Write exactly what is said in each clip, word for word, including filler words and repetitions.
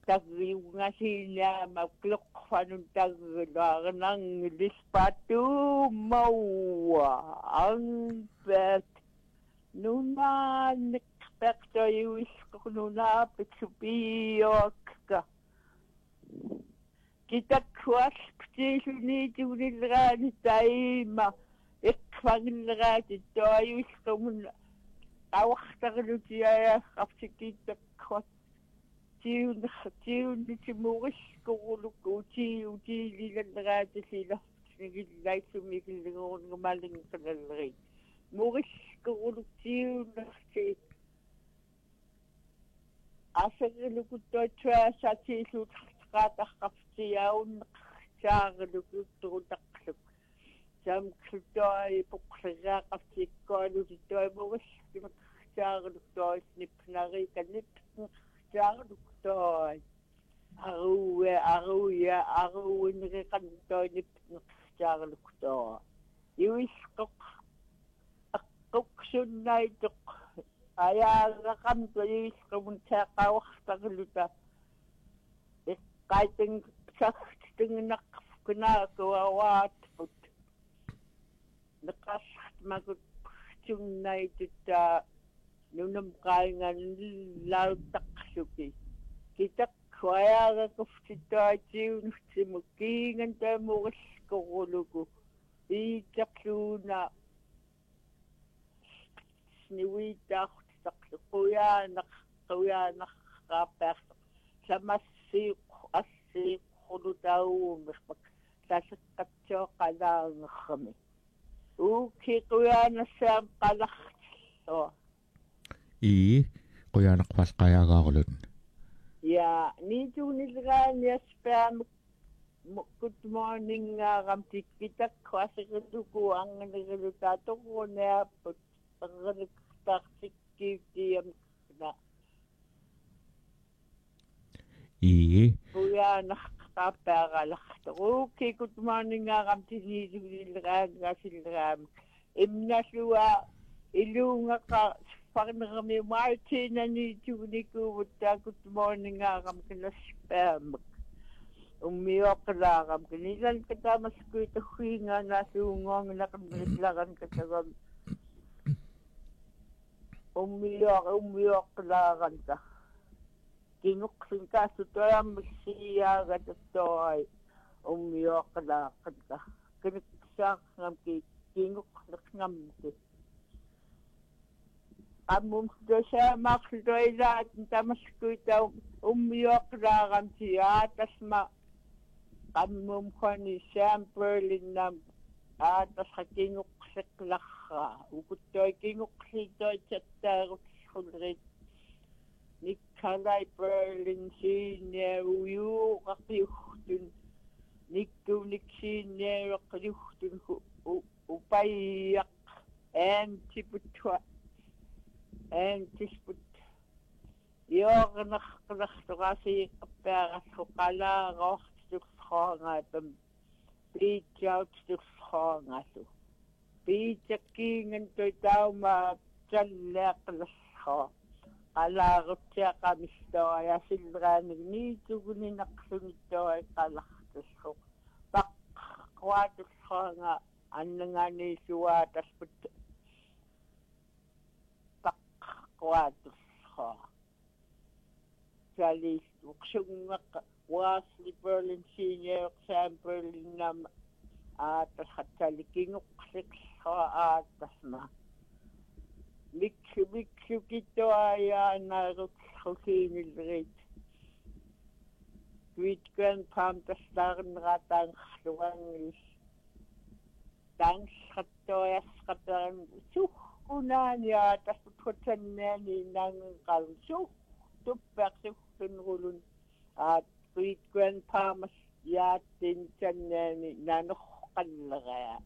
tagiungasila maklokfanun taglaranang lispatu mawa ang bet nuna nekpekto yuisko nuna pitsupiyokka kita kwas ptisuni tunilrani taima ekfangilrati toyuisko mun awachtarlutiaya kapsikita kwas tiun tiun timuriskoruluku tiu tililrati nigillaiksumikillingoon ngamaling kanalri muriskoruluk tiun nasti asagilukutoi tuasatiilut qatarqartiaun saarlukutturutarluk samklutoi puqsagaaqartikkoalutitoi muriskimak saarluktoi snipnari kanip saarluktoi aruwe aruya aruwinriqantoi nipnaq saarluktoi yuisqoq aqquqsunnaituq ayaaqaqamtu yuisqumun taaqawartaqluta iqqaiting saxtinginaq kunaakuawaatput neqassmakut sunnaitutta nunam qaingan lauttaqsuki kitak kuayaqakuftittuatiunutsimukkiingan tamuriskoruluku iitaqluuna niwiitaartitaqluquyaanaq quyaanaq qaappaartaq samassiiq assiiqqulutauummerpak tasaqqatsioqalaangerrami uuki quyaanassaam qalartillo i quyaanaqpas qayaagaarulut ja niituunilgaaniaspaam good morning aaram tikkitak quasirluku anganerilutaa Tartikkiitiam na i kuyaanaqtaappaaqalarturuukki good morning aaram tiniisuiliraangasilraam imnasua iluungaqa farnermi martinani tuunikuuvuttaa good morning aaram kinasspaamak ummiooqlaaram kinilan kataamaskuituhiingaanaasuungoonginaqamerilaran katagam ummiooq ummiooqlaaranta kinguqsin kaassutoyammissiyaagatattoai ummiooqlaaqanta kiniksaaqngamki kinguqleqngamki ammum tosaamaaqlutoilaat tamaskuita ummiooqlaaramti aatasma ammum khani samperlinnam aatasqakinguqseqlarra ukuttoi kinguqsitoi chattaarutsulrit nikkalai perlin siineuyuuqaqiuhtun nikkuuniksiineeruqliuhtun upayyaq aantiputwa aantisput yoornaqqlartuqasiiqqappaarassuqalaaqortituqshoorngaatam piitsautituqshoorngaalu piitsakkiingan toitauma talleaqlasho qalaarutsiaqamistoayasilraanik niituguninaqsunittoa qalartussu paqqwaatusshoornga annangaaniisuaatasput paqqwaatussho salis uqsungaqa waasli berlin senior sam berlinnam aatasqattalikinguqsiqsho aatasma miksu miksu kittoayaanaarutsukiinilrit great grandpam taslarneraataangerluangis tangsqattoyasqaperan suhkunaania tasputqutannaani naangenqalsu tuppearsuqtunrulun aat great grandpamas yaattin tannaani naanoqqalleraa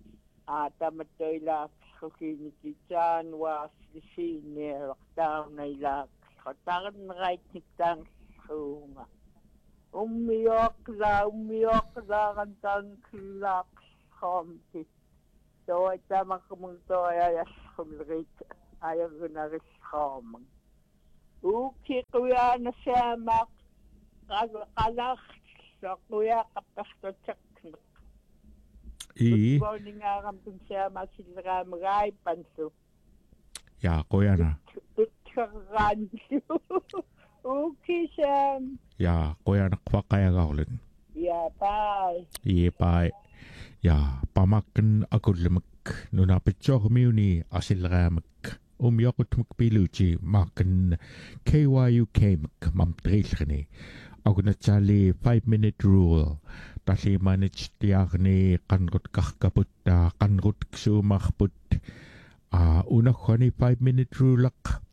aatamattoilaaqsukiinikitaan waaslisiineertaarnailaaqsotarneraitniktaangerluunga ummioqla ummioqlaarantaankillaaqshoomti toitamaqmungtoayasqulrit ayergunarishoomang uuki quyaanasaamaaq qalar soquya qappартутсеққник i morningaaram tunsiamaasilleраамагаи пансу ja qoyana tutkarraanlu ukisam ja qoyana qvaqayagaarlut ja pai i pai ja pamakken akullemak nunapitsormiuni asilleramak umyoqutmuk piluchi makken K Y U K mak mamtrillerni agunatsaali five minute rule tali manage tiarni qanrut qarkaputta qanrut ksuumarput a unakhani five minute rule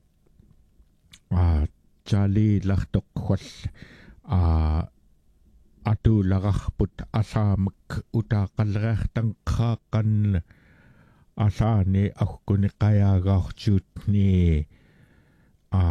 a chali lartoqqwall a atu lagarput asaamak utaaqallereartanqaaqan asaani akkuni qayaagaartuutni a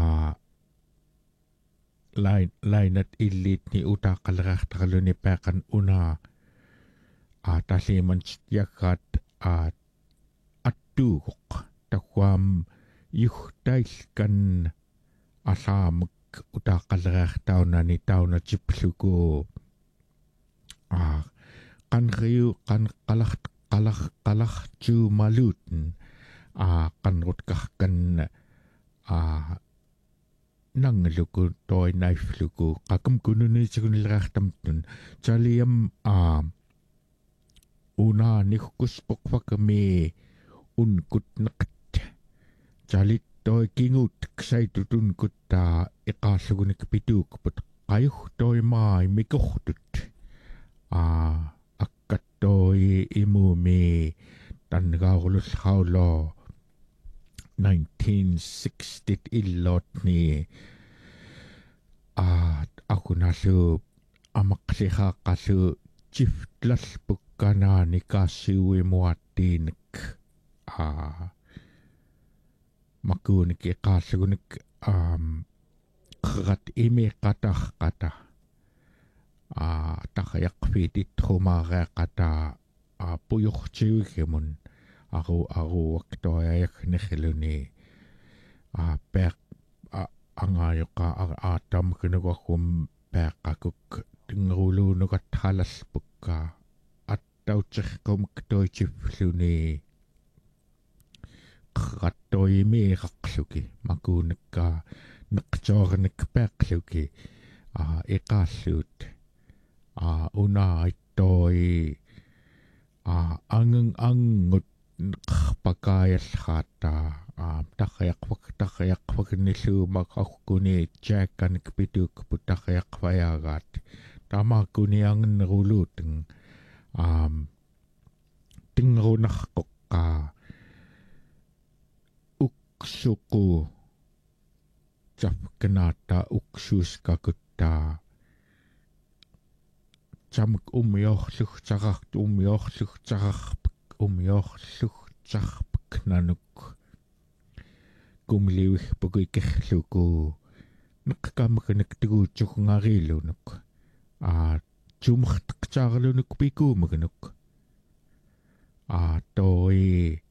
line linat illitni utaaqallereartarluni peaqan una a taliman yakat a attuugoq taquam yuhtailkan asaamak utaaqallereartaunani taunatipluku a qanriu qan qalart qalar qalartuumaluten a qanrutkarkan a nangaluku toi naifluku qakam kununitigunillerartamtun taliam a una nikkuspoqvakami unkutneqt talit toi kingut ksaitutun kutta iqaallugunik pituukput qayuh toi mai mikortut a akkattoi imumi tangaarululhaulo nineteen sixty illotni a akunalu amaqlihaaqalu chiftlallpukkanaani kaassiuimuattiinik a makuunik iqaallugunik am qrat imi qatarqata a taqayaqfiitit trumaareaqata a puyurtiugimun aru aruak toajaknerluni a peq a angayoqa aatam kunuqum peqqakuk tingrulunukat halaspukka attauterqum toitifluni qattoimiiqaqluki makuunakka neqtoornik peqqluki a iqaalluut a una ittoi a angang angut pakayallhaata a taqayaqpak taqayaqpak niluumak akkuni jaakkanik pituukput taqayaqvayaagaat tamakuni angenneruluuteng am tingrunarqoqqa uksuqu tapkanaata uksuuskakutta Jamk umyorlugtarart umyorlugtararpik umyorlugtarpiknanuk kumliuigpuku ikerluku neqqamaknak tuguutsuqungarilunuk a tumerteqtaarlunuk pikuumagnuk a toi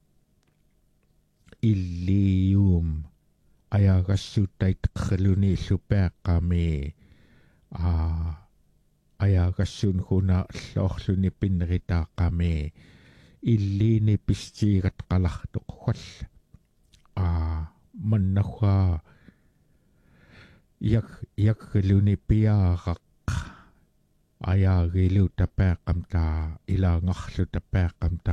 illium ayagassuutaitqerluni illupeaqqami a ayagassun huna allorluni pinneritaaqami illiini pistiigat qalartoq wall a mannagga yak yakluni piaaraq ayaagilu tapeeqamta ilaangarlu tapeeqamta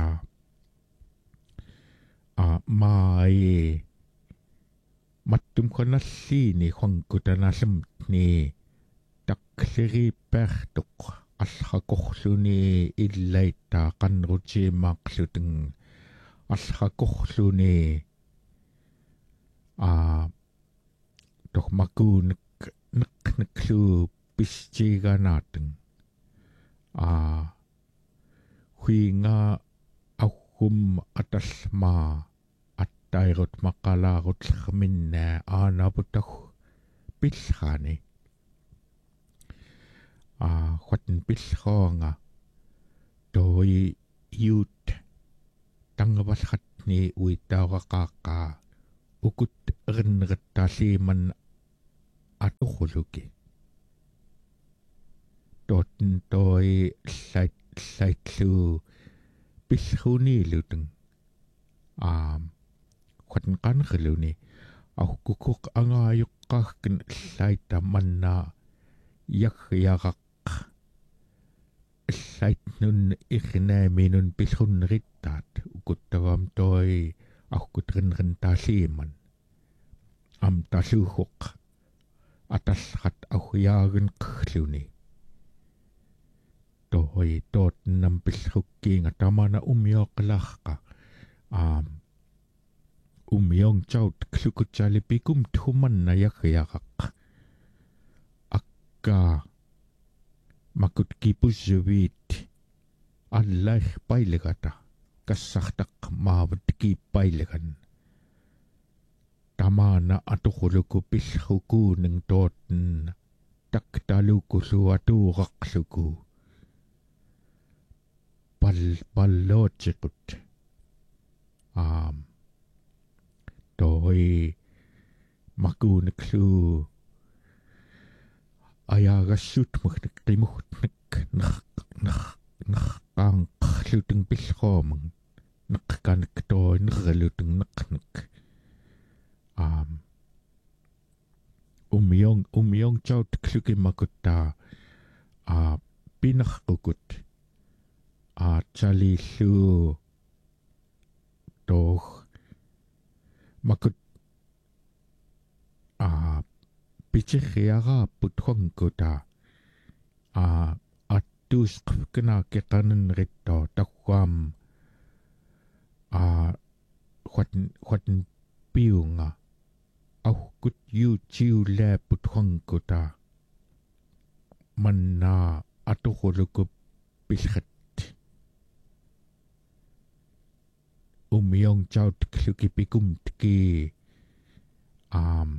a mai mattum qanalliini huangkutanallumni taqleriippaartuq allaqorluni illaittaa qanrutiimaaqluteng allaqorluni a tormakuunek neqneklu pistiiganaateng a huinga auhum atallmaa attairut maqalaarutlerminna aanaputag pillraani a huaten pillroonga toi youth tangavallratni uitauraqaaqqa ukut erinnerettaaliiman atorluki quatten toi sait saitlu pilluni luteng um quatten qanqiluni aukkukuk angaayuqqaagkan saita manna yagyaraq saitnun irnaaminun pillunrittaat ukuttagam toi aukkutrinrin taaliiman am taluuhuq atallrat auhiaagen qluni toi tootnam pillrukkiinga tamana umioqlaarqa aam umiong chaut klukutsaalipikum thumanna yagyaraq akka makut kipussuviit allaih pailegata kassartaq maavat kiippailegan tamana atuquluku pillrukuuneng tootn taktalukulluatuuraqluku pal pallootiqut aam toi makuuneklu ajagassut mugnek qimuhtnek ner ner nerqaanqluteng pillroomang neqqanek toi nerluteng neqnek aam umiong umiong chaut klukimakutta a pinarqukut a chalillu toh makut a pichiriaraaput huankuta a attuusqifkana keqanenritto taqquam a huatn huatn piunga aukkut yuutiulaaput huankuta manna atuquluku pilrat umiong chaut klukipikum tki aam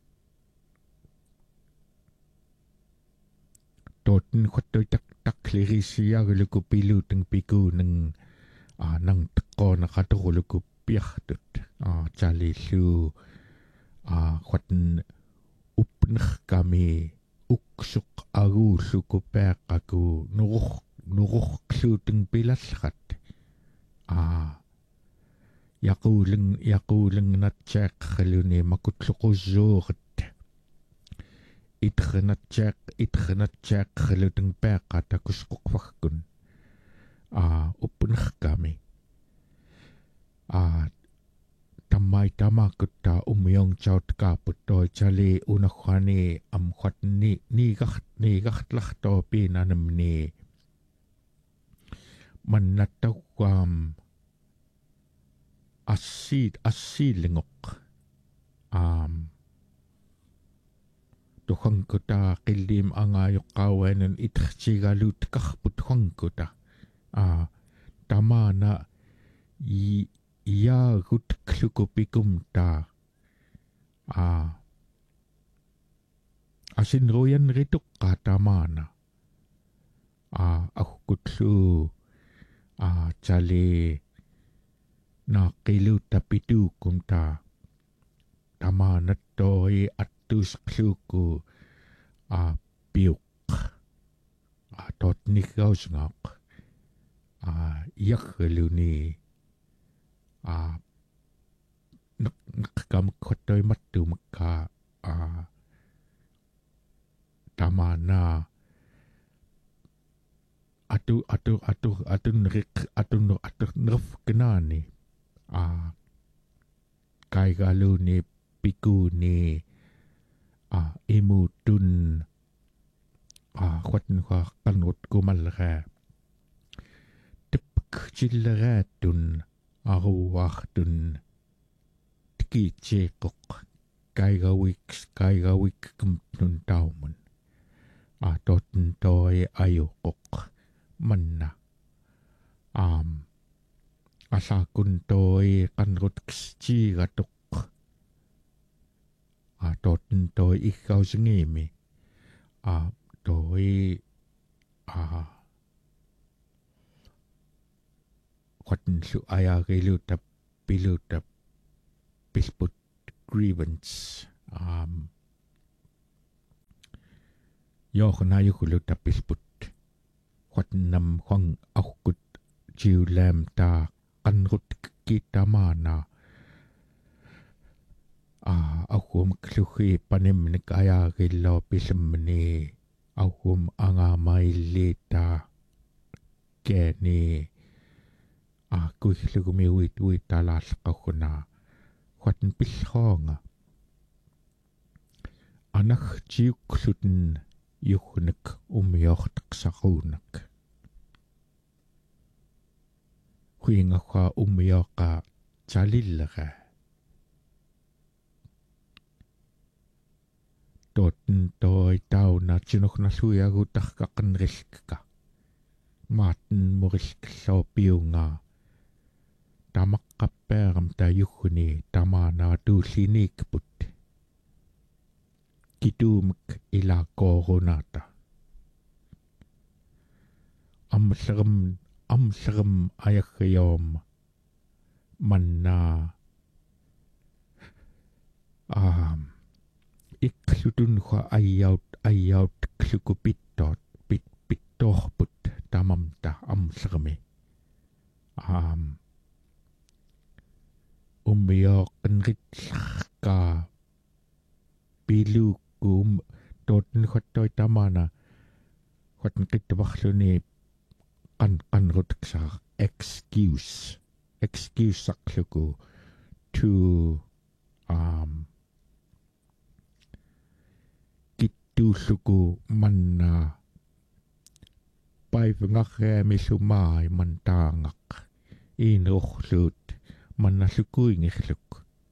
toten khuttoi tak taklirisiaguluku piluteng pikuuneng a nang teqqoona qatoruluku piartut a chalillu a khuatn upnerkami uksuq aguulluku peeqqaku nuruq nuruqluuteng pilallrat a yaquuleng yaquuleng natsaaqqaluni makutluqussuurat itrenatsaaq itrenatsaaqqaluteng peaqqa takusquqvarkun a uppunerkami a tammai tamakutta umiong chaut kaaput toi chali unakhani am khatni niigart niigartlartoo piinanamni mannattauqaam assiit assiilingoq aam tuhankuta qilliim angaayoqqaawaanun itertigaluut karput huankuta a tamaana yaagut klukupikumta a asinruyan rituqqa tamaana a ahkutlu a chali naaqiluutta pituukumta tamaanattoi attuusqluuku a piuq a totnigausngaq a yaggaluni a neqqamukkottoi mattumakka a tamana atu atu atu atun rik atun atun nerf kenani a kaigaluni pikuni a imutun a khwatn kha kanut kumalra tip chilleratun aruartun tikicheqoq kaigawik kaigawik kumtun taumun a totn toi ayuqoq manna am asakun toi kanrut kschiigatuq a totn toi ikkausngimi a toi a qatn su ayagiluta piluta pilput grievance um yohna yukuluta pilput quatnam hwang aukkut jiulam ta qanrut kitamaana a aukum kluhi panemnik ayaagillo pisammani aukum anga maillita keni a kuihlugumi uit uitalaallaqagguna quatn pillhoonga anakh jiukkluten yuhnak umiortaqsaquunak huingaqqa umioqa talillara totten toi tauna tinuqnalluiagutarqaqanrilkka maatten murilkalloopiunga tamaqqappeeram tayugguni tamaanaa tuulliniikput kituumek ila koorunata amlerem amlerem ayaggiyoom mannaa aam iqlutun kha ayaut ayaut klukupittot pit pittorput tamamta amlermi aam ummioqanritlarka pilukum totten khottoi tamana khotn qittuarluni qan qanrutksa excuse excuse saqluku to um kittuulluku manna paivngaqqiami sumai mantaangaq iinerorluut mannallukuingirluk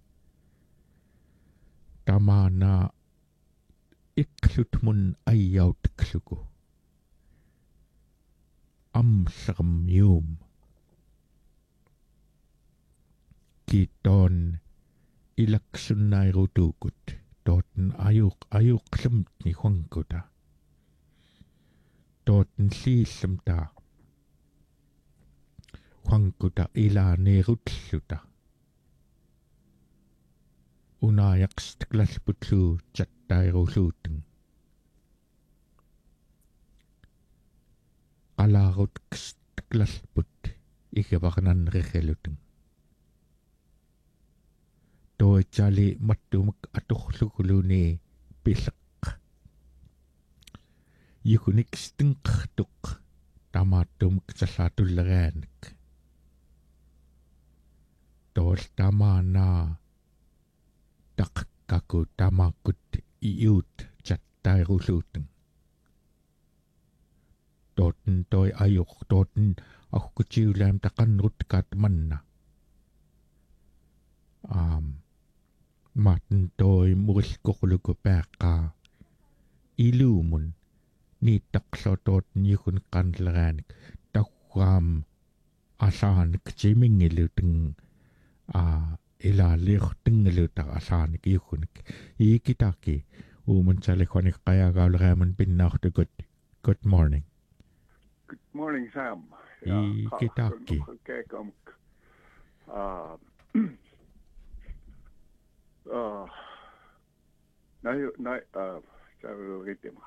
tamaana iqlutmun ayautikluku amlermium kiton ilaksunnairutukut toten ayuq ayuqlumtni huankuta toten liillamta huankuta ilaaneerutluta unaayaqstiklalputlu chattairuluuteng qalaarutkistiklalput igavarnanrirriluteng toitsali mattumak atorlukuluni pilleq yukunikstenqertuq tamaattumak sallaatullerianik tool tamaanaa taqkaku tamakut iut chattairuluuteng toten toi ayuq toten aqutiulam taqanrutkaat manna um maten toi murilkoqluku paaqqaa iluumun niittaqloototen yukun qanleraanik taqquam asaanik timingiluteng a ilaaliortengalutar asaanik yukunik iikitaki uumun salikonik qayaagauleraamun pinnaartukut good morning good morning Sam iikitaki uh uh nai nai uh sauritima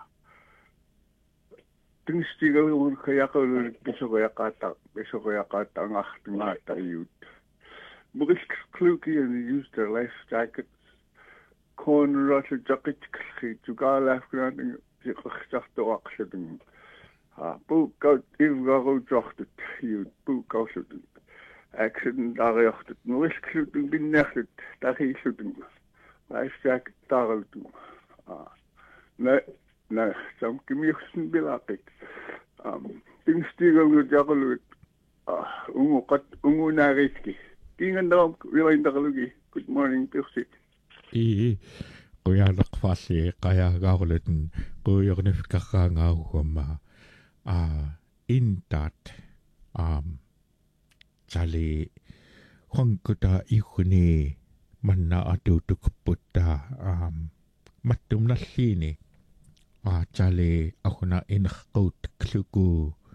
tingstigalun kayaqul pisoqyaqaata pisoqyaqaata angartungaata iut Murik Kluki and used their life jackets corner rotter jacket to go afghan jiqartartu aqlutun ha book out ivgaru joxtut you book out accident ariortut Murik Kluki binnertut tarilutun life jacket taraltu ah na na sam kimixen bilaqit um tingstigalu jaqalut ah ungu qat ungu nariski Kingan wilaindaqalugi good morning Percy i quyaalaqfaalli qayaagaarlutun quuyornifikkarraangaagugamma a intaat um tali huankuta ihuni manna atuutukuputta um mattumnalliini a tali ahuna inerquut kluku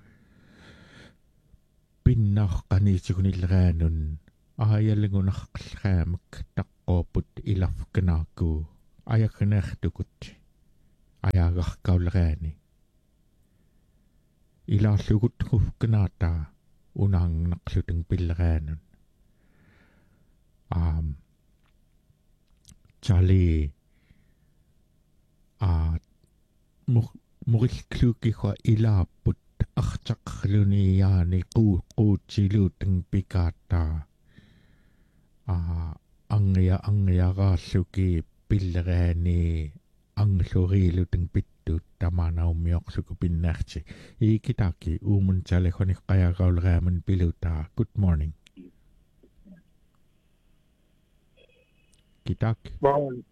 pinnaqqaniisugunilraanun aayallingunarqallraamak taqqooput ilafkanaaku ayagnertukut ayaagarkauleraani илаарлугуттгуф канаатаа унаангнақлутэн пиллераанун аам чали а мориллуукихуа илааппут артаққлуниаани қуу қуутсилуутэн пикааттаа а ангия ангиарааллуки пиллераани англуриилутэн питтуут тамаанауммиорлуку пиннаарти иикитаки уумун талахоник қаягаулерааман пилутаа good morning китак Bon.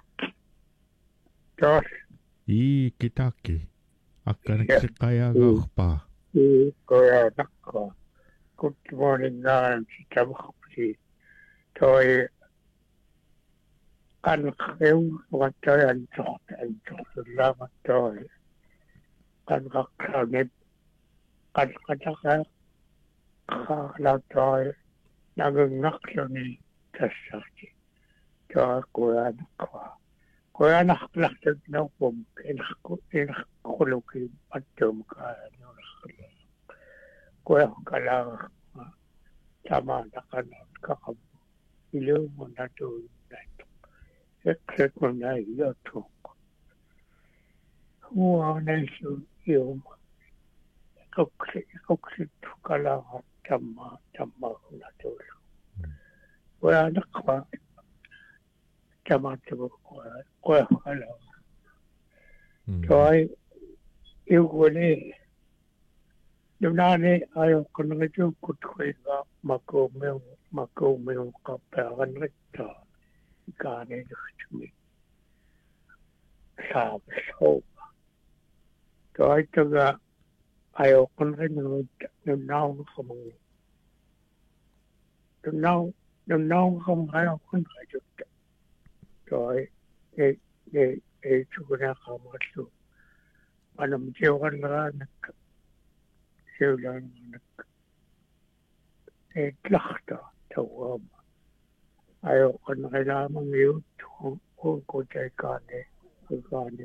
Josh. иикитаки акканаксеққаяагаорпаа И коя накка. Good morning нaan ситамхси. Той канхэу ватай антот антот той. Канхакнет канхатака халатой нагнахлони тассарти. Той коя накка. Koya nakhlaktat na pum inakku inakuluki atum ka nulakhla koya kala tama nakanot kakab ilu mo na to nato ekset mo na yoto huwa na isu yung kokse kokse kala tama tama na to koya nakwa Tama tama koya kala. Toy iwali. Dunane ayo kunangajo kutkuiga makomeo makomeo kaparan rita gane dukhtumi. Saab so. Toy taga ayo kunangajo nunaw kamang nunaw nunaw kamang ayo kunangajo. Toy e e e chukuna kamasu anam jewan ra nak jewan nak e tlachta tawam ayo kan kala mang yu tu ko ko jai kane kane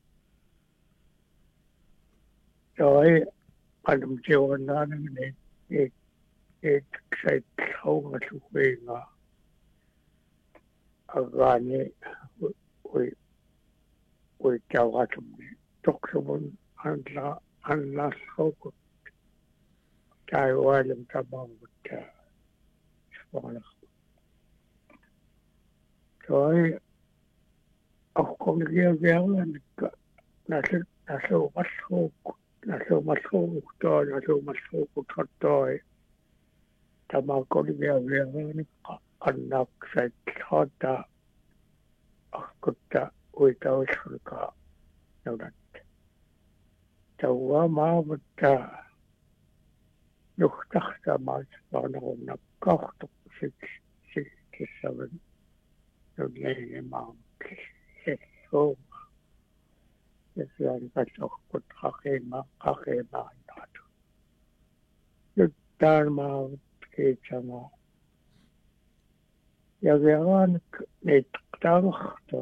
toy anam jewan ra ne e e sai thaw nga chukwinga agane we we tawatum toksubun anla anla soko taiwalim tabang buta spana toy ako ngiya gaya nasu nasu masoko nasu masoko to nasu masoko toy tamako ngiya gaya anak saya thada akutta uitausulka naudat tawa maavutta nuhtahta maaspaanahum nakkahtuk sik sik kissavan nunleini maam kissooma yasian kasohkut hakema hakema naatu yuttaan maavut kiitsama Yagaan netktaarta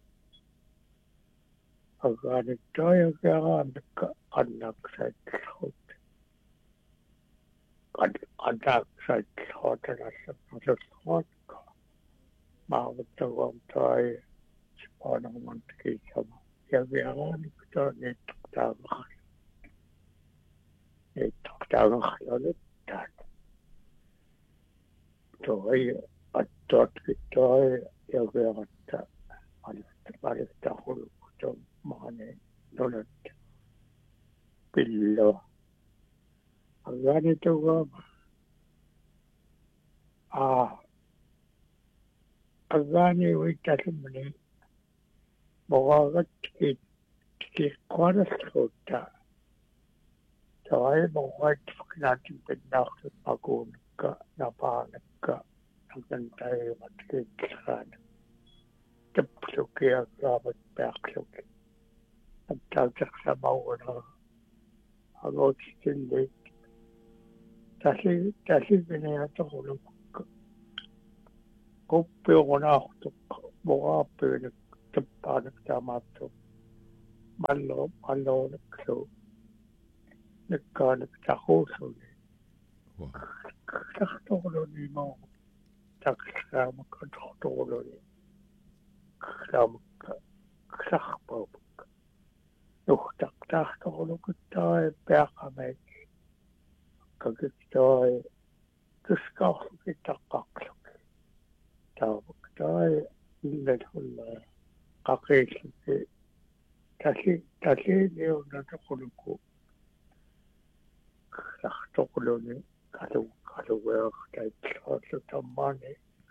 aganittaa yagaan kannaksaitlhut kannaksaitlhutanassapalullhuatka maavuttagumtai spaanamantkisama yagaan netktaarta netktaarta toi Tot toy yagerta alista alista huluto mane donat pillo agani toga ah agani witasmani bogagat ki ki qarasota toy bogat fknatin pinnacht agunka napanaka Gantai matkikhan tapluki agabat pakluki abtagsak sa mauna agot stillik tasi tasi binayato ko lang kopyo ko na ako buka pero tapanak tamato malo malo nakso nikkaan takuusuni Wow. tahtooloni mo taksaamakka tahtooloni saamakka sahpaupakka nuhtak tahtoolukuttai peaqamait kakittai kiskaarlukitaqqaqluki taamaktai illalhulla qaqiilluki tali taliliuna toquluku tahtooloni kalu kaluweertaitlaarlu tammaani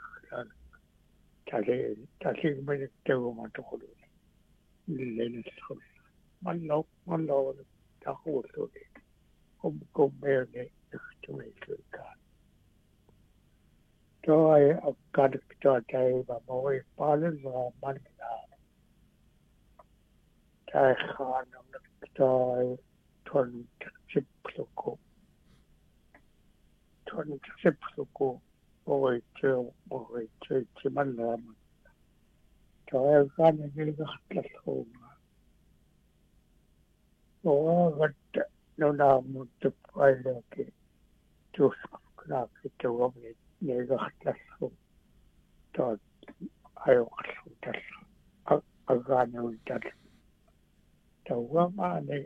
tali taligmaniktaguма toquluni illalillulla mallau mallau taquulluni kum kummeerni ihtumiilluikaan toi akkaadiktaa taiva moi palilaa mannaa tai khaanamniktai ton sipluku ton sipluku moi teo moi teo timallama toi kaanigilgartlalluunga oagat nunaamuttap ailaki tuusqnaaki tugamni nigartlallu toi ayoqallu talla agaanui talla tawamaani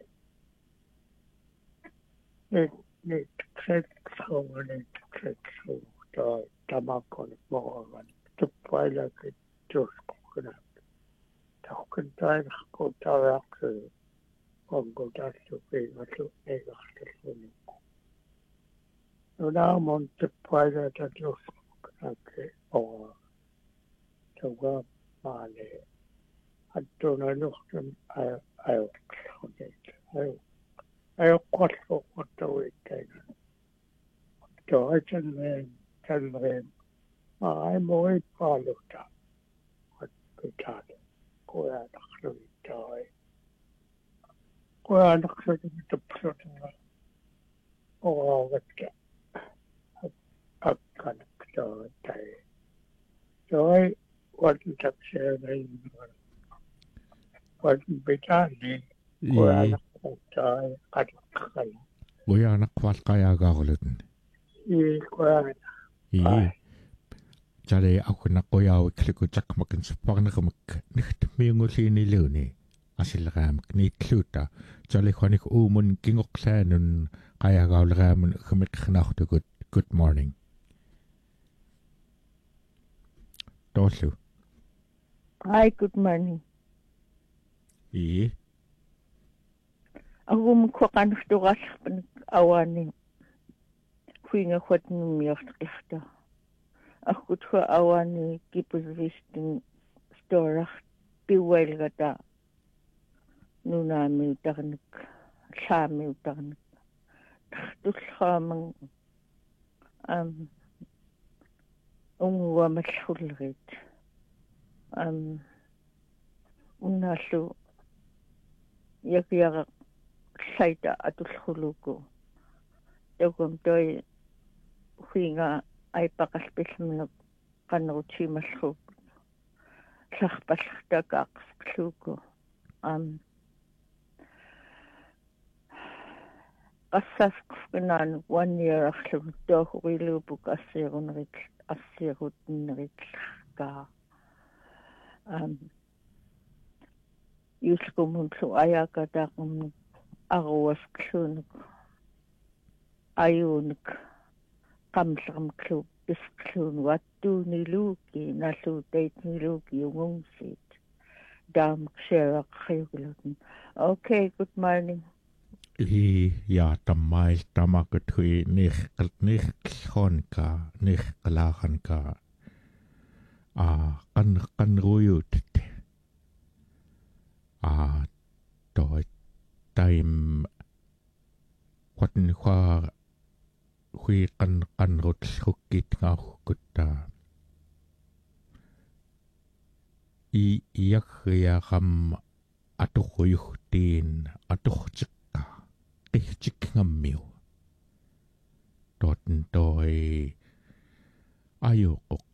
ni ni tseksaumani tseksau tai tamakon moagan tuppailaki tuusqnaaki taukantainaqku tawaaqsu onko tässä piimattu eikä tässä nunaa monta paikata tusknaaki oa tuga maali attuna luhtun ayo ayo ayo ayo qatlu qatawitayna toitanleen talleen ai moi paaluta qatpitaan kuyanaqluittai kuyanaqlumitupsutuna oaavatka akkanaktaa tai toi waltakseerayinnuara walpitaani kuyanaqluittai qataqqala Uyanaqvalqayaagaarlutun ii kuyana ii tale aqunaqquyaawikluku takmakin supparnerumak nigtmiungulliiniluuni asillraamak niitluuta tale khonik uumun kingoqlaanun qayaagaulraamun ukhamiqrnaartukut good morning Tollu Hi, good morning. ii Agum kwaqanustuqallarpan awani kuinga khotnumiortqirta. Akkutwa awani kipusvistin storach piwelgata nunami utarnik saami utarnik tullhaamang am unguamalhullerit am unnaallu yakiara saita atullhuluku tagum toi huinga aipaqalpillmnuk qannerutiimallup sarpallertakaaqsqluku am qassasqfinaanu one year arlu toohuriluupuk assiirunerit assiirutneritlarka am yuskumunlu ayakataaqumnuk aruasqluunuk ayuunik qamllermklu pisqluun wattuuniluuki nalluutaitniluuki ungungsiit daamksheeraqriugulutun okay good morning ii ja tammail tamakut hui nirqal nirqlhonka nirqalaaranka a qan qanruyuut a toi taim qatn kha hui qan qanrut hukkit ngaukkutta i iakhiya qam atuquyuhtiin atuqtikka qihtikngammiu totten toi ayuquq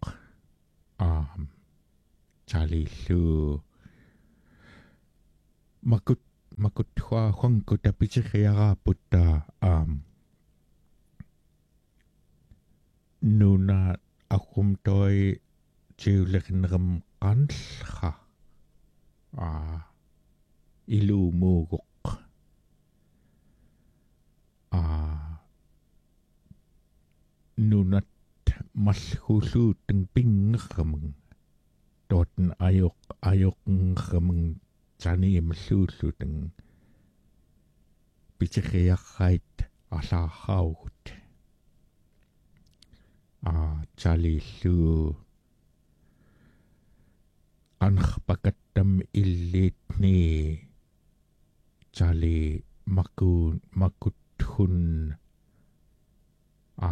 aam chalillu makut makutwa huangku tapi cikhiara putta am nuna akum toy jiuleknram kanlha a ilu mugok a nunat malhulu teng pingameng toten ayok ayok ngameng Jani mlulu teng bichikhiakait ala haut a jali lu anх pakatam illit ni jali makun makuthun a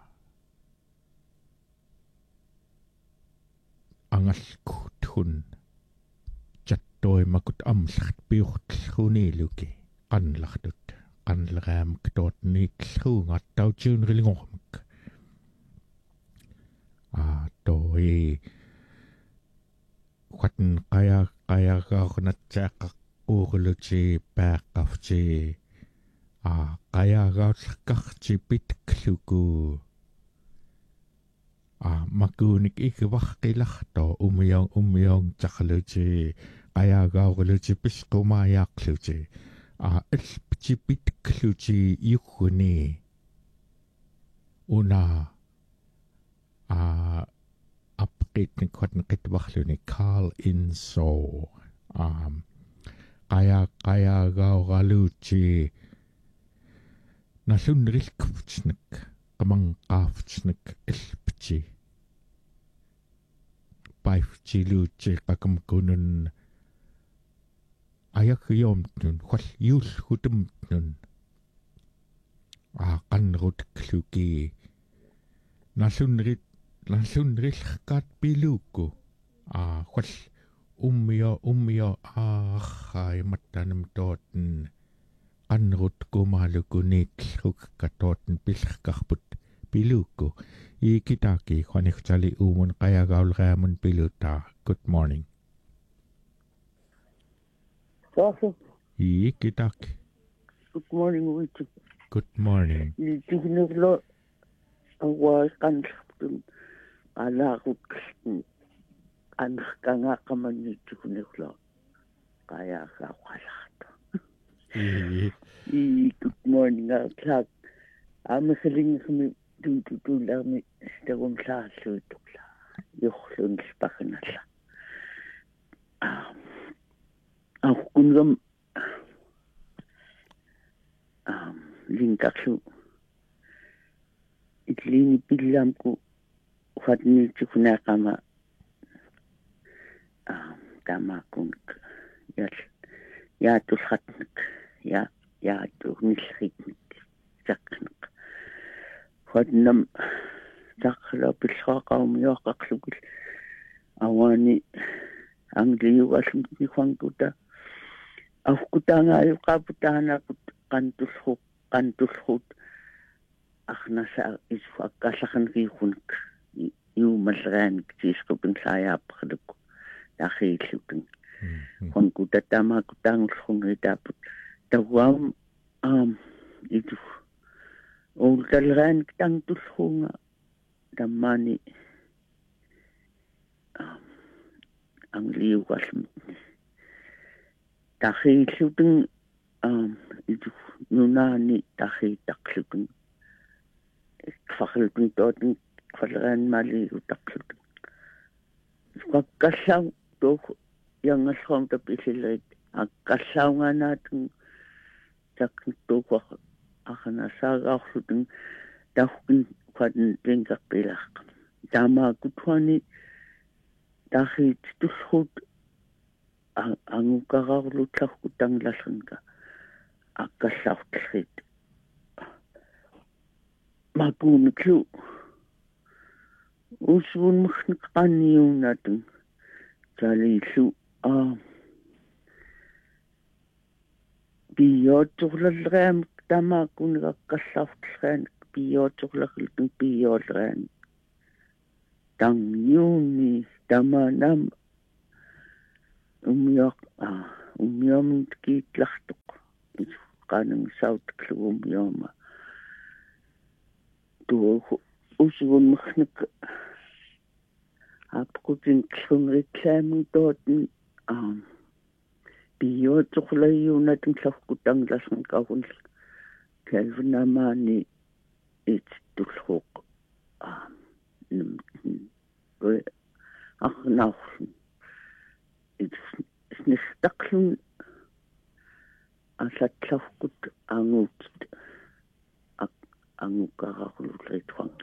angal kuthun Toi makut amlach biuchtllhuni luki qanlartut qanleraam ktot niitlluunga tautsiun rilingormak a toi qatn qaya qayagaarnatsaaqaqquurluti paaqqavti a qayagaarlarkarti pitkluku a makuunik ikvarqilarto umiong umiong tarluti Ayagauluti pisqumaayaqluti a ilpti pitkluti yukkuni una a apqitnik qatnqitvarluni Carl Inso um qaya qayagauraluti nallunrilkvtsnik qamanqaavtsnik ilpti paiftiluti qaqamkunun Ayakyomtun khwal yulhutumtun a qanrut kluki nasunrit nasunrilkat piluku a khwal ummio ummio a khai mattanam toten qanrut kumalukuniit hukkatoten pilhkarput piluku ikitaki khwanichtali umun qayagaulraamun piluta. Good morning. Sofu. Ikitaki. Good morning, Wichu. Good morning. Litignulo awas kanlaptun alaqutkin anqanga qamannituknulo kaya qawalato. I good morning o'clock. I'm feeling me do do do la me stagum la sutukla. Yohlun spakhnala. Um Aku kunjam um linkaksu itlini pilamku fatni chukuna kama um kama kun ya ya tu khatnik ya ya tu nilkhitnik saknik fatnam sakla bilkhaqa umyaqaqlukul awani angli wasmni khangtuta Afkutanga ayu kaputana kantulhuk kantulhut akhnasa isfakasakan rihunk yu malran kiskupin saya pakduk dakhilukun khangkuta tama kutang khungitaput tawam um itu ul kalran tangtulhunga damani um ang liu wasm Tahi shooting um itu nunani tahi takshuting fakhlting toting falran mali takshuting Pagkasaw to yang asong tapisilid agkasaw nga natin sakto ko akanasaga shooting tahukin kwading kakilak Dama kutwani tahi tushut ang ukararlo tlakutang lasan ka akasautrit mapunikyo usun maknikaniyo natin jalisu ah biyoturlalram tama kun akasautran biyoturlalram biyotran tang yuni tama nam umyak ah umyom kiitlaqtuq qaanang sautqlu umyoma tu usugun mkhnik apqutin klunriklamun toten um bio tuqlayuna tinlaqkutang lasng kaun kelvnamani it tulhuq um nim ach nach it snistaqlun asatlaqkut angut angukaqarulritwang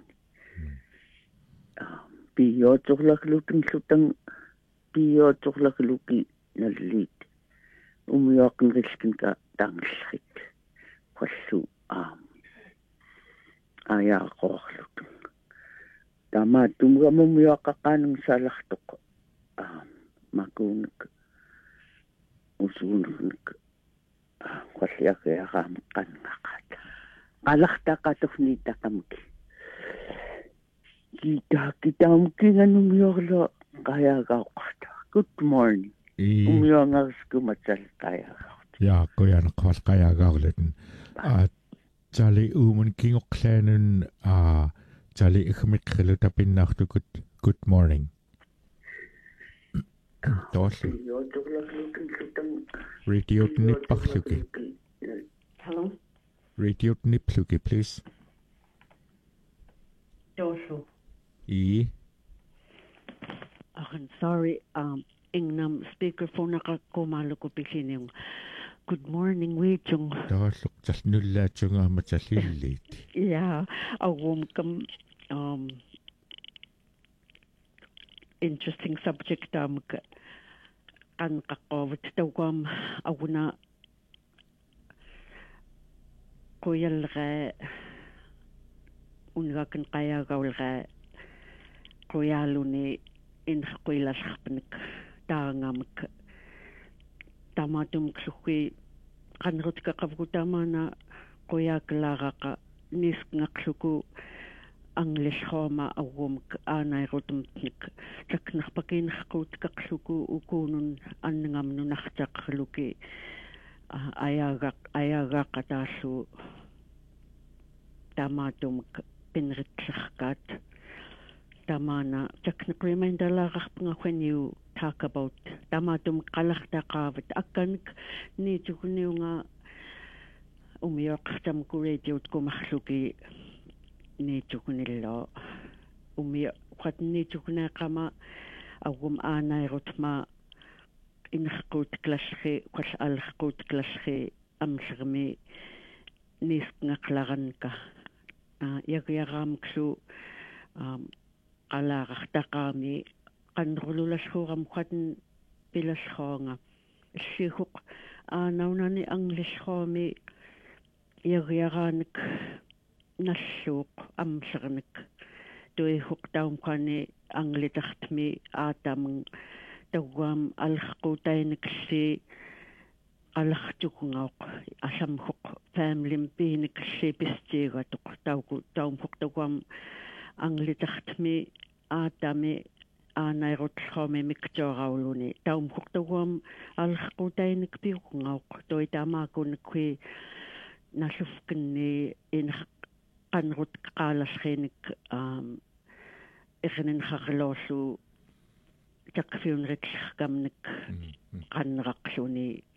um bio tuqlaqlutin lutang bio tuqlaqluki nallit umyoqn riskin ka tangshrik qallu am aya qoqlut tama tumgam umyoqaqanung salaqtuq am makunik usunik qalliaq yaqam qannaqat qalaqtaqatufni taqamki kita kita mungkin umyorlo kaya gaqta good morning umyongas kumatsal kaya ja koyan qas kaya gaqleten a Charlie umun kingoqlanun a Charlie ikhmiqlu tapinnartu good good morning Tosi radio nipparluki Hello radio nipluki please Joshua I I'm sorry um ingnam speakerphone nakakumaluko pisin good morning wichung Taalluk talnullaatsunga matallilliit yeah awum kam um interesting subject am kan qaqovat tawam awuna qoyalga ungakan qayagaulga qoyaluni in qoylasarpnik taangamak tamatum ksuqi qanrut kaqavgutamana qoyaklaraqa nisngaqluku anglishoma awumk aanairutumtnik taknarpakinarqut kaqluku ukunun anngamnu nartaqluki ayagaq ayagaqataallu tamatumk pinritlarkat tamana taknaqrimindalaqarpunga when you talk about tamatum qalartaqavat akkanik niitukuniunga umioqartam kurediut kumarluki niitukunillo umio qatniitukuneqama awum aanairutma inrqut klasri qal alrqut klasri amsrmi nisngaqlaranka yagiaramksu um qalaqartaqaami qanrululashuuram qatn pilashoonga sihuq aanaunani anglishhoomi yagiaraanik nalluuq amsernik tuihuq taumqani anglitartmi aatamng tawam alrqutainiksi alartukungauq asamhuq family piiniksi pistiigatuq tauku taumhuq tawam anglitartmi aatami aanairutllhoomi miktorauluni taumhuq tawam alarqutainik piukungauq toitamaakunikki nallufkinni in qanrut qaalasrinik um irnin harlosu takfiunritllerkamnik qanneraqluni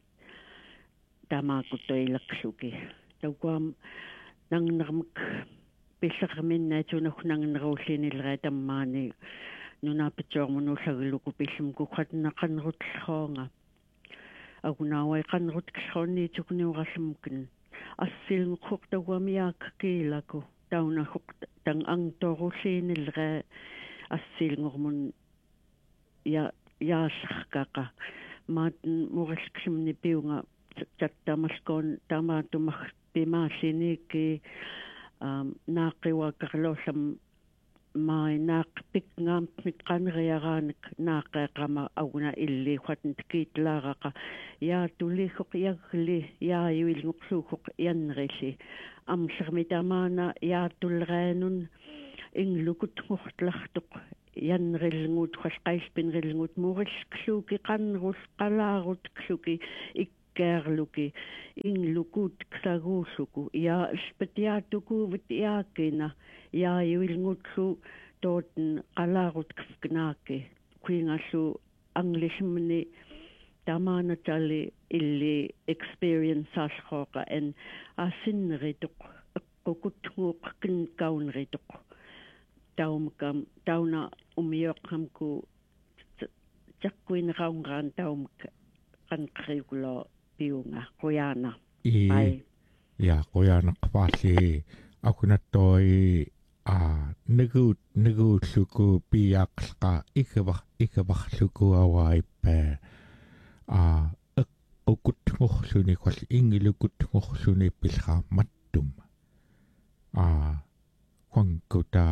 tamaakuttoilaqsuki tawam nangnarmak pillerminnaatunak nangnarullinilra tammaani nunapitsoormunullagluku pillumku qatna qanrutlhoonga agunawai qanrutlhoonni tukniurallumkin assilnguq tawamiak kiilaku taunahuq tang angtorullinilra assilngurmun ja jaasarkaqa maatn murilklumni piunga tattamalkoon tamaatumar pimaalliniki um naaqiwakarlollam mai naaqpikngam mitqanriaraanik naaqeqama auna illi khatn tikitlaaraqa yaa tulihuq yagli yaa yuilngurluuq yanrilli amsermitamaana yaa tulreenun inglukut ngurtlartuq янрилнгут халқайспинрилнгут муриллклууки qannerus qalaarut kluki ikkaarluki inglukut ksagulluku ja spatiatukuvit iakina ja yuilngutlu tooten qalaarut knaaki kuingallu anglismni tamaanatali illi experience alqoqa en asinrituq eqqukutnguuq kinkaunrituq taumkam tauna umioqhamku takkuineraungaan taumk qanqriukulo piunga qoyana i ja qoyana qpaalli akunattoi a nugu nugu luku piaqlqa ikaba ikabarluku awaipa a eqqukutngorluni qall ingilukutngorluni pilqaammattum a qankuta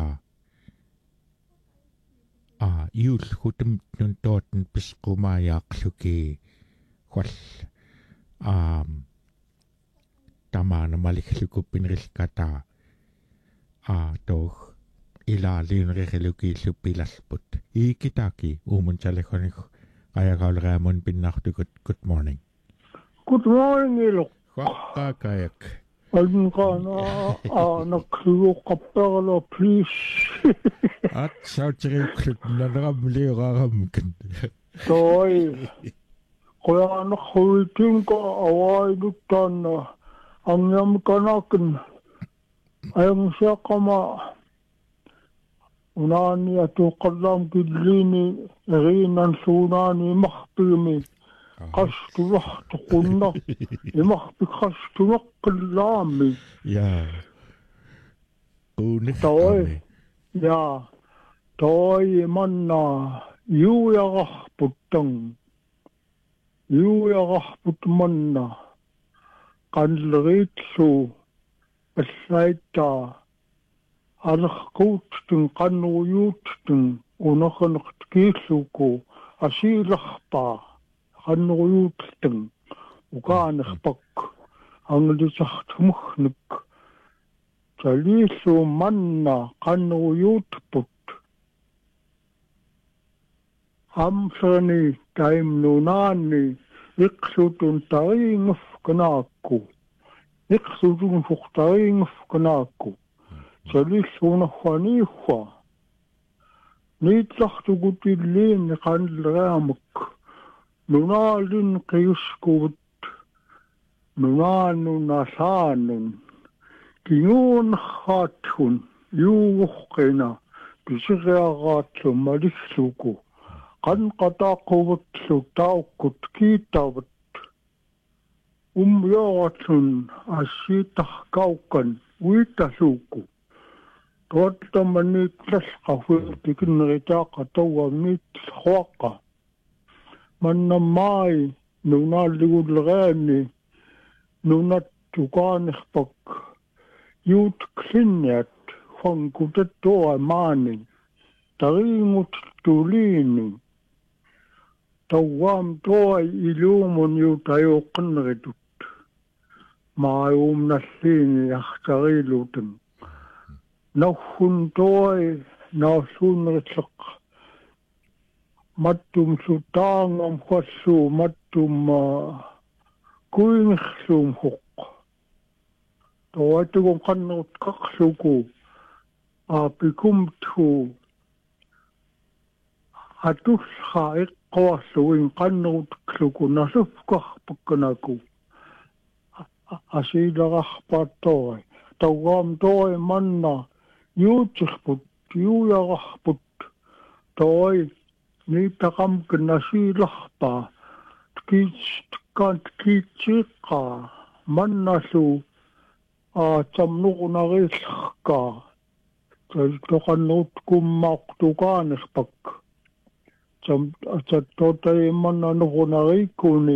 a yulhutum nuntoten pisqumayaaqluki qall a tamana malikluku pinrilkata a tog ilaalliuneriluki llupilalput ikitaki uumunchalekhoni qayaqauleramun pinnartukut good morning Good morning, Ilo. qaqqakayak Almqana anakluqapperlo please. at sautiriklut nanaramlioraaramkin Toi. Qoyana khuitinka awaiduttanna angyam kanakin ayang siaqama unani atuqallam killini erinan suunani mahpimi qastuartuqunna imahpi qastunaqqillami ja toi ja toi manna yuujararputtang yuujararput manna qanleritlu allaitta алеркууттун qannurujuuttun unernertkiilluku asiilarpaa qannurujuuttun ukaanerpak angelisartumugnik taliillu manna qannurujuutput amserni taimnunaani iqsutun tariinguf kanaakku iqsutun fuqtariinguf kanaakku salilluunarfaniuwa niitlartukutilliin qanlereamuk nunaalin qiuskuvut nunaanunalaanun kinguunerraathun yuuguqqina pisiriaraatlu malissuku qanqataaquvutlu taukkut kiittavat umyooratlun assiitarkaukkan uitalluukku tuottamani tlasqafuutikinneritaaqqa tauamniitllruaqqa mannammaai nunaalligullereani nunattukaanerpak yuutklinniat fankutattua maani tariingut tuliini tauaam tuai iluumun yuutajuuqqinneritut maayuumnalliini yartariiluten nauhun toi nausuunneritleq mattum sutaangam qassu mattum kuingerluum huq toatukum qannerut qaqluku aapikumthu atullqa iqqawarluin qannerutluku nasufqarpakkanaku asiilararpaattori tauaam toi manna yuutirput yuujararput toi niitaqamkin asiilarpaa tkiitstikkaan tkiitsiiqqaa mannallu aatamnurunariillerkaa toqannerut kummaaqtukaanerpak tam tattotai manna nurunariikkuni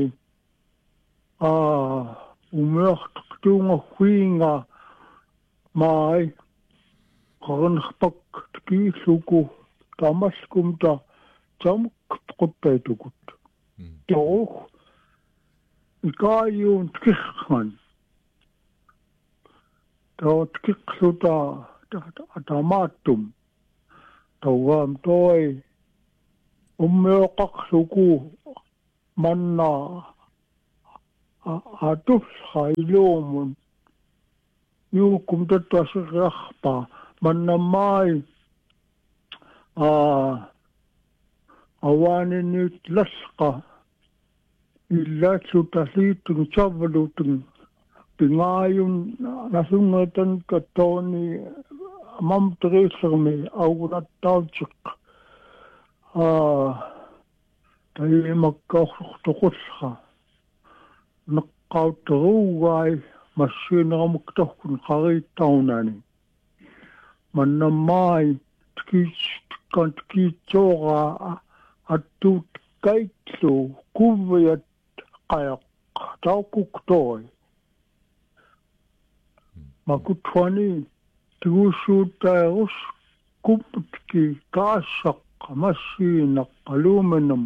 aa umeartuqtuungerfiinga maai qarnerpak tkiilluku tamaskumta tamukqutaitukut toruq ikaayuun tkirqan taotkiqluta tamaattum tawam toy ummeoqarluku manna atus khailumun yukum tatwasiraqpa manna mai a awani nit lasqa illa sutalitun chavlutun pingayun nasungatan katoni mam tresami awrat tawchik a tayi makkauqtuqusqa naqqautruugai massineramuktahkun qaritaunani mannamai tkis kan tkitsora attut kaitlu kuviyat qayak taukuktoi makutwani tusuutairus kuptki kaasaq massiinaq aluminum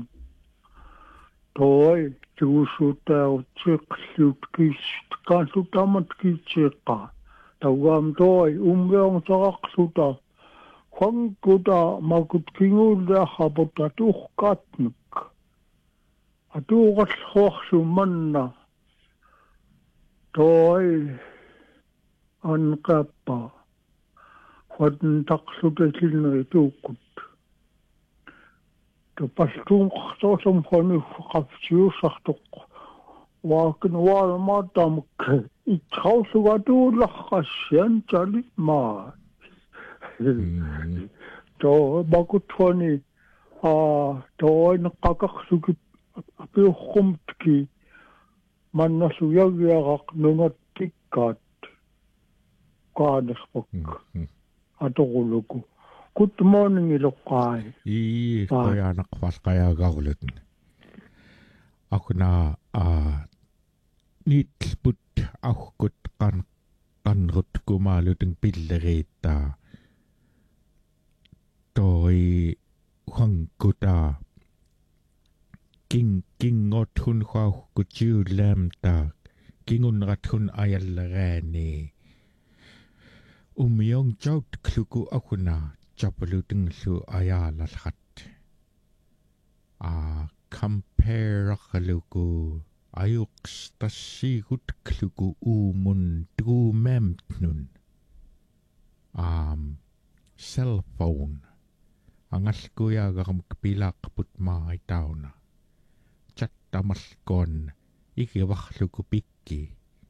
toi tusuutairutiqlut kis kaasutamat kitsiqa tawam toi umbeong saraqluta Hankuta makut kingulla habota tuhkatnik. Atuuqas hoqsu manna. Toi anqappa. Wadn taqsuta silneri tuukut. Tu pastuun qaqtoosam honi qafsiusartuq. Waakin waalmaatamuk. Itqausugatulaqqassian talit maa. to bakutwani a to nqaqaqsuki apiuqumtki mannasuyagiyaraq nungattikkaat qaanerpuk atoquluku good morning iloqqaai i qoyanaqvalqayaagaarulutun akuna a nitlput aukkut qan qanrut kumaalutun pilleriittaa toi hankuta king kingothun khau kuchiu lamta kingunrathun ayallerani umyong chaut kluku akuna chapalutunglu ayalalhat a compare khaluku ayuks tasigut kluku umun trumemtnun um cell phone angalkuyaagaram kpilaaqput maitauna chattamalkon ikivarluku pikki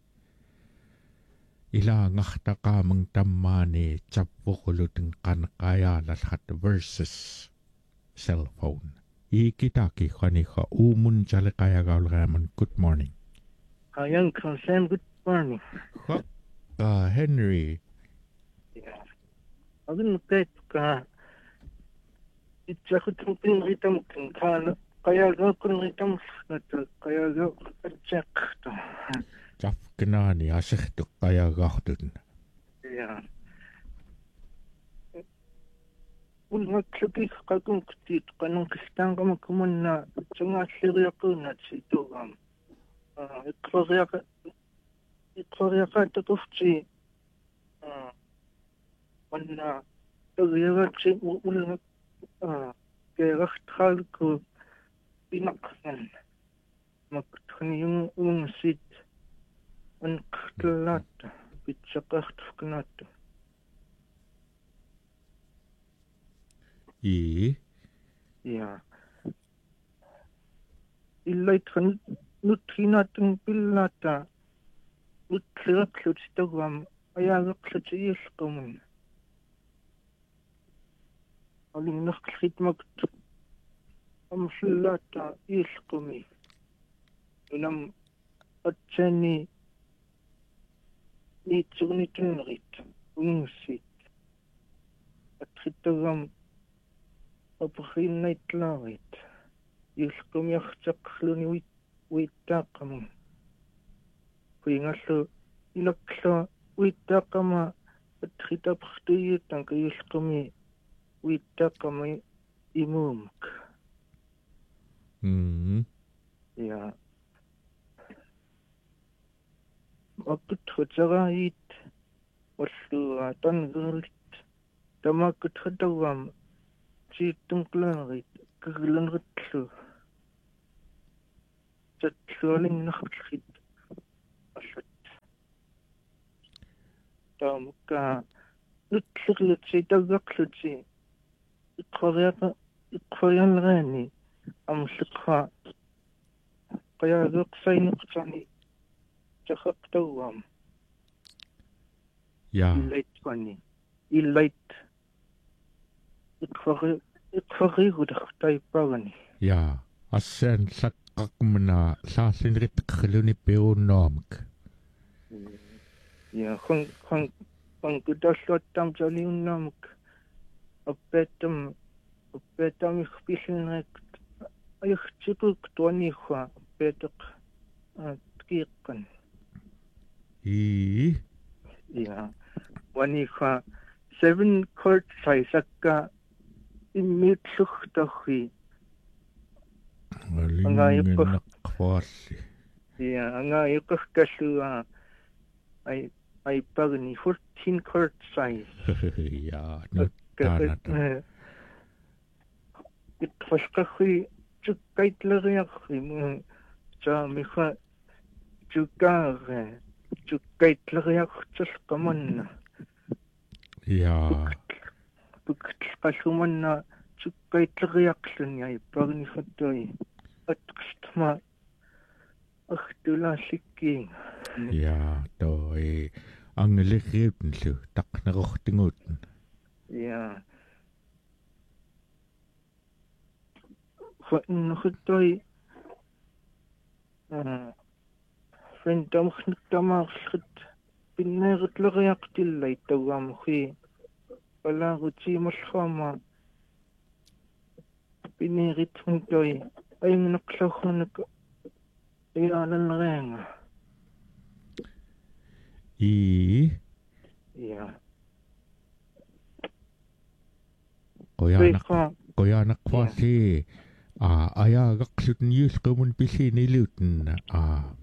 ilaangartaqaamang tammaani chappoqulutun qanqayaalalhat versus cell phone ikitaki khaniha umun chaleqayagaulraaman good morning Young Sam, good morning. uh, Henry Yeah. Agin ket ka itchakutun pinritam kana kaya ga kunritam nat kaya ga atchak to Jafkinaani asirtu qayagaartun. ya ulmak kluki qakun ktit qanun kistangam kumunna tsungaalliriaquna situgam ah iqrariaqa iqrariaqa taqufti ah wanna tagyagatsi ulmak ah kerachtralku pinaqsan makthniyung ungsit anqtlat pitchaqartfknat I ja illait kan nutrinatun pillata nutliraqlut tagam ayaaqlut iilqumun alinnerqlitmak amsillata iilqumi unam atchani niitsugnitunerit ungsit atrittagam aprinnaitlarit iilqumiartaqluni uit uittaaqamun kuingallu ilakla uittaaqama atritapertuiutan kiilqumi uittaaqama imumuk mm ja Makuthutsaraayit walluaa tangerlit tamakuthatawam тииттунклаари кагиланеритлу татлуалиннарлит аллат таамка нутлерлутси тавварлути иккориака иккорианлерани амллеқха қаяавеқсайнеқсани тахақтауам я илайтвани илайт иккори иккоригудах тайпагани я ассен саққақмна лаарлинеритеққалуни пиуунноамак я хон хон хон куталлуаттам салиуннаамак аппеттам аппеттам ихпиллинерик аяртикук туанихуа аппеттеқ тгиққан и я ванихуа seven court size akka иммитлухтахи алингеннаққуалли я анга иккаллуа ай ай пагни fourteen court size я нуттаната икфашқахи чуккайтлериарри му таамиха чуккааре чуккайтлериартал каманна я пуктлқаллуманна чуккайтлериарлуни ай пагнифаттуи атқстма ахтулаалликкиин я той ангелериутнлу тақнерортингуутн я фэннхуттуи а фэнтамхнктамаарлут пиннееритлериартиллай тауаамхи палаарутиималлуама пиннееритхунтуи аюнгнеқлахунак иааланнерианга и я qoyana qoyanaqqualli a ayaaqarluten yuulqummun pilliniluuten a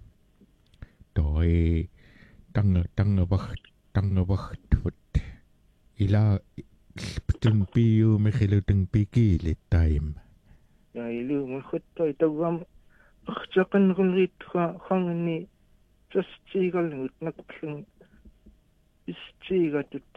toi tanga tangavagt tangavagtut ila tun piu mehiluten pikilit taim я илу мухуттой тавам ахчақанрунритха хангни тастигалгут накклун истигатут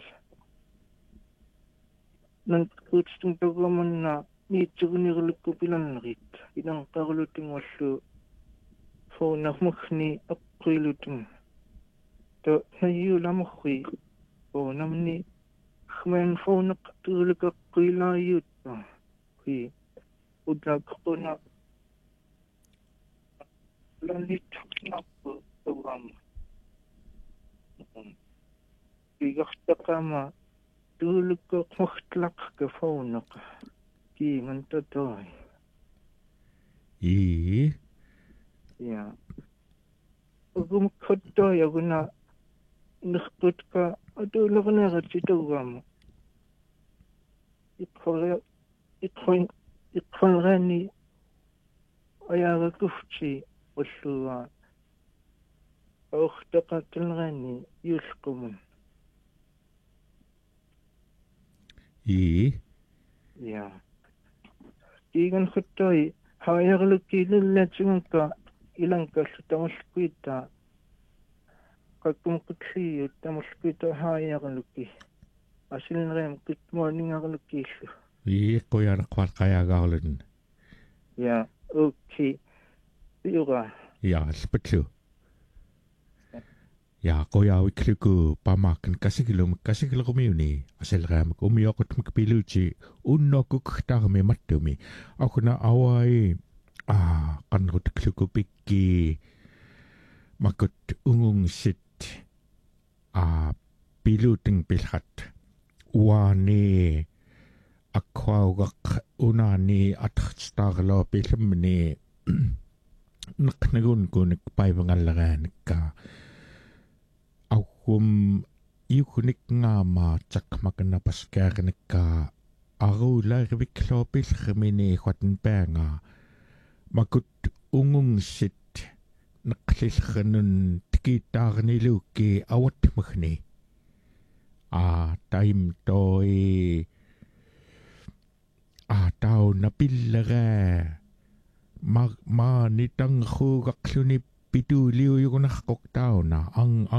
нан кутстун таваманна ниитсугунирулукку пиланнерит илан qarulutiнгуаллу фоунармухни аққуилутун то хаюламхи о намни хмен фоунақ туулукаққуилааюутта хи удаккуна ланитнаппу тавам игахтакама туулукко мухтлақка фоунақ киимантатой и я угумкотто ягуна нэрпутка атуулернератитаугама икхоре икхоин икхонрани аяракуфти уллуа охтақаттилрани юлқумун и я иган хуттoi хаярлуккилуллатсугунка иланкаллу тамаллуккуиттаа каккумуккиу тамаллуккуиттаа хаярлукки асилнериам good morning арлуккииллу и qoyanaqqual qayaagaarluten я окей юга я алпатлу я qoyaawikluku pamaakan kasikilum kasikilrumiuni aselraamik umioqutmik piluuti unnokukktaarmi mattumi akuna awai a qanrutikluku pikki makut ungungsit a piluuting pilhat uani akwaugaq unani atxtaarlo pilumni naqnagun kunik paivangallaraanikka aukum iukunik ngama takmakana paskaarinakka aruulaarivikloopill-rimini huatenpaanga makut ungungsit naqlillranun tikiittaarniluukki awatmagni a taim toi Ah, tau na pillere. Ma, ma nitang khu gakluni pitu liu yung nakakok tao na. Ang,